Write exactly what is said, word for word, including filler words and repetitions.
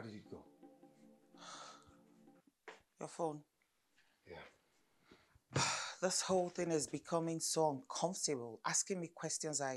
did it go? Your phone. Yeah. This whole thing is becoming so uncomfortable. Asking me questions I